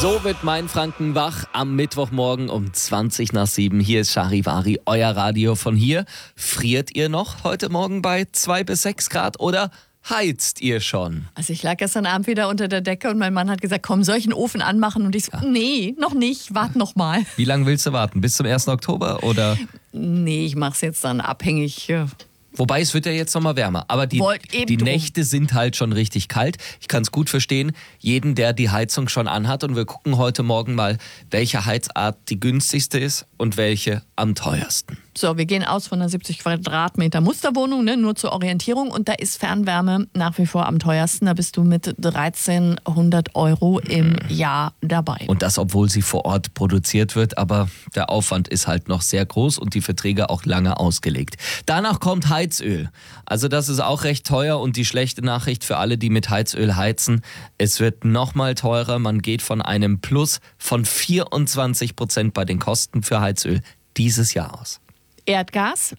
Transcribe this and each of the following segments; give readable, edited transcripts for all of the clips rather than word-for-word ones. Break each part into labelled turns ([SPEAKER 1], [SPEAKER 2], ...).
[SPEAKER 1] So wird Mainfranken wach am Mittwochmorgen um 20 nach 7. Hier ist Charivari, euer Radio von hier. Friert ihr noch heute Morgen bei 2 bis 6 Grad oder heizt ihr schon?
[SPEAKER 2] Also ich lag gestern Abend wieder unter der Decke und mein Mann hat gesagt, komm, soll ich einen Ofen anmachen? Und ich so, nee, noch nicht, wart noch mal.
[SPEAKER 1] Wie lange willst du warten? Bis zum 1. Oktober oder?
[SPEAKER 2] Nee, ich mach's jetzt dann abhängig.
[SPEAKER 1] Wobei, es wird ja jetzt nochmal wärmer. Aber die Nächte sind halt schon richtig kalt. Ich kann es gut verstehen, jeden, der die Heizung schon anhat. Und wir gucken heute Morgen mal, welche Heizart die günstigste ist und welche am teuersten.
[SPEAKER 2] So, wir gehen aus von einer 70 Quadratmeter Musterwohnung, ne, nur zur Orientierung. Und da ist Fernwärme nach wie vor am teuersten. Da bist du mit 1.300 € im Jahr dabei.
[SPEAKER 1] Und das, obwohl sie vor Ort produziert wird. Aber der Aufwand ist halt noch sehr groß und die Verträge auch lange ausgelegt. Danach kommt Heizöl. Also das ist auch recht teuer. Und die schlechte Nachricht für alle, die mit Heizöl heizen, es wird noch mal teurer. Man geht von einem Plus von 24% bei den Kosten für Heizöl dieses Jahr aus.
[SPEAKER 2] Erdgas,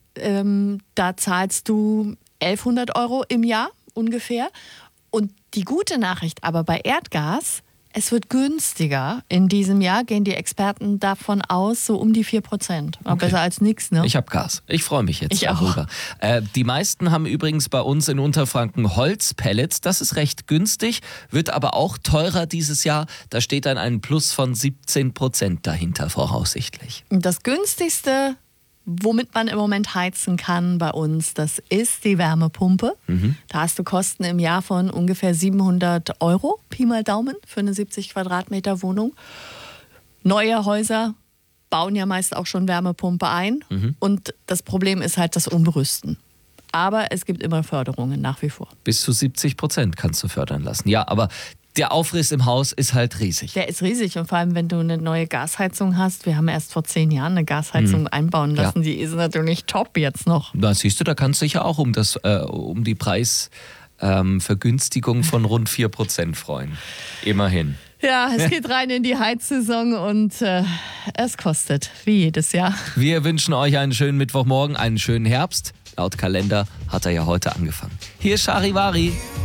[SPEAKER 2] da zahlst du 1.100 € im Jahr ungefähr. Und die gute Nachricht aber bei Erdgas, es wird günstiger. In diesem Jahr gehen die Experten davon aus, so um die 4%. Aber besser als nichts, ne?
[SPEAKER 1] Ich habe Gas. Ich freue mich jetzt
[SPEAKER 2] darüber.
[SPEAKER 1] Die meisten haben übrigens bei uns in Unterfranken Holzpellets. Das ist recht günstig, wird aber auch teurer dieses Jahr. Da steht dann ein Plus von 17% dahinter voraussichtlich.
[SPEAKER 2] Das günstigste, womit man im Moment heizen kann bei uns, das ist die Wärmepumpe. Da hast du Kosten im Jahr von ungefähr 700 €, Pi mal Daumen, für eine 70 Quadratmeter Wohnung. Neue Häuser bauen ja meist auch schon Wärmepumpe ein. Und das Problem ist halt das Umrüsten. Aber es gibt immer Förderungen nach wie vor.
[SPEAKER 1] Bis zu 70% kannst du fördern lassen. Ja, aber der Aufriss im Haus ist halt riesig.
[SPEAKER 2] Der ist riesig und vor allem, wenn du eine neue Gasheizung hast. Wir haben erst vor 10 Jahren eine Gasheizung einbauen lassen. Die ist natürlich top jetzt noch.
[SPEAKER 1] Da siehst du, da kannst du dich ja auch um die Preisvergünstigung von rund 4% freuen. Immerhin.
[SPEAKER 2] Ja, es geht rein in die Heizsaison und es kostet, wie jedes Jahr.
[SPEAKER 1] Wir wünschen euch einen schönen Mittwochmorgen, einen schönen Herbst. Laut Kalender hat er ja heute angefangen. Hier ist Charivari.